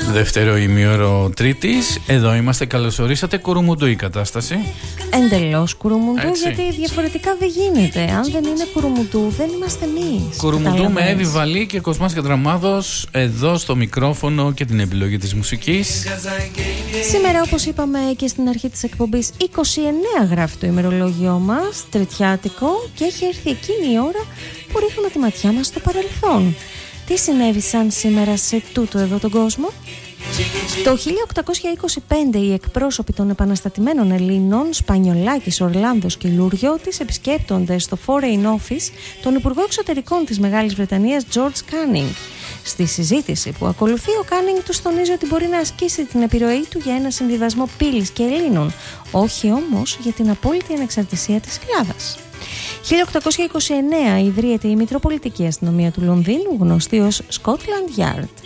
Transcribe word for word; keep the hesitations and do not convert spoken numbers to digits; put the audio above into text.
Δεύτερο ημίωρο Τρίτης. Εδώ είμαστε, καλώς ορίσατε. Κουρούμουντου η κατάσταση. Εντελώς κουρούμουντου, Έτσι. γιατί διαφορετικά δεν γίνεται. Αν δεν είναι κουρούμουντου, δεν είμαστε εμείς. Κουρούμουντου με Εύη Βαλή και Κοσμάς Κατραμάδος εδώ στο μικρόφωνο και την επιλογή της μουσικής. Σήμερα, όπως είπαμε και στην αρχή της εκπομπής, είκοσι εννέα γράφει το ημερολόγιό μας, τριτιάτικο, και έχει έρθει εκείνη η ώρα που ρίχνουμε τη ματιά μας στο παρελθόν. Τι συνέβησαν σήμερα σε τούτο εδώ τον κόσμο? Το χίλια οκτακόσια είκοσι πέντε οι εκπρόσωποι των επαναστατημένων Ελλήνων, Σπανιολάκης, Ορλάνδος και Λουριώτης, επισκέπτονται στο Foreign Office τον Υπουργό Εξωτερικών της Μεγάλης Βρετανίας, George Canning. Στη συζήτηση που ακολουθεί, ο Κάνινγκ τους τονίζει ότι μπορεί να ασκήσει την επιρροή του για ένα συμβιβασμό πύλης και Ελλήνων, όχι όμως για την απόλυτη ανεξαρτησία της Ελλάδας. χίλια οκτακόσια είκοσι εννέα ιδρύεται η Μητροπολιτική Αστυνομία του Λονδίνου, γνωστή ως Scotland Yard.